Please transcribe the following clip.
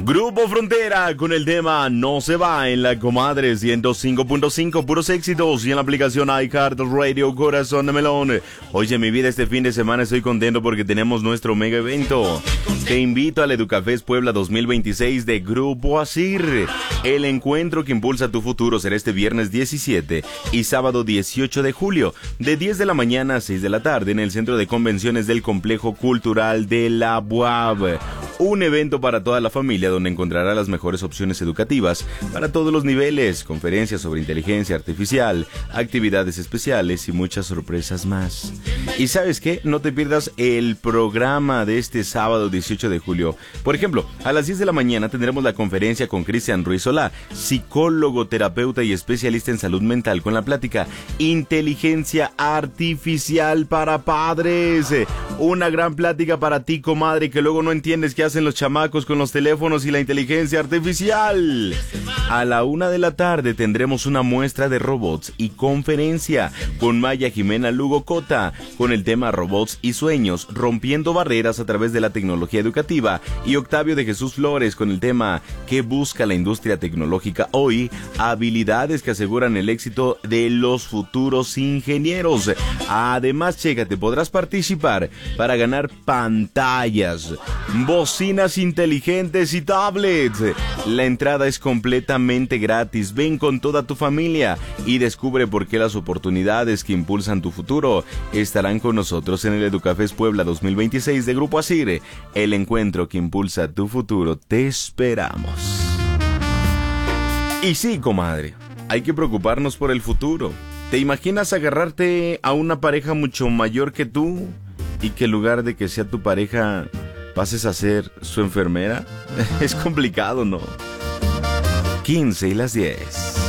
Grupo Frontera con el tema No se va en la Comadre 105.5, puros éxitos, y en la aplicación iHeartRadio, Corazón de Melón. Oye, mi vida, este fin de semana estoy contento porque tenemos nuestro mega evento. Te invito al Educafest Puebla 2026 de Grupo Asir. El encuentro que impulsa tu futuro será este viernes 17 y sábado 18 de julio, de 10 de la mañana a 6 de la tarde, en el Centro de Convenciones del Complejo Cultural de la UAB. Un evento para toda la familia donde encontrará las mejores opciones educativas para todos los niveles, conferencias sobre inteligencia artificial, actividades especiales y muchas sorpresas más. ¿Y sabes qué? No te pierdas el programa de este sábado 18 de julio. Por ejemplo, a las 10 de la mañana tendremos la conferencia con Cristian Ruiz Solá, psicólogo, terapeuta y especialista en salud mental, con la plática Inteligencia Artificial para Padres. Una gran plática para ti, comadre, que luego no entiendes qué hacen los chamacos con los teléfonos y la inteligencia artificial. A la 1 de la tarde tendremos una muestra de robots y conferencia con Maya Jimena Lugo Cota con el tema Robots y Sueños, rompiendo barreras a través de la tecnología educativa, y Octavio de Jesús Flores con el tema ¿Qué busca la industria tecnológica hoy? Habilidades que aseguran el éxito de los futuros ingenieros. Además, chécate, podrás participar para ganar pantallas, bocinas inteligentes y tablets. La entrada es completamente gratis. Ven con toda tu familia y descubre por qué las oportunidades que impulsan tu futuro estarán con nosotros en el Educafest Puebla 2026 de Grupo Asir. El encuentro que impulsa tu futuro. Te esperamos. Y sí, comadre, hay que preocuparnos por el futuro. ¿Te imaginas agarrarte a una pareja mucho mayor que tú y que en lugar de que sea tu pareja pases a ser su enfermera? Es complicado, ¿no? 15 y las 10.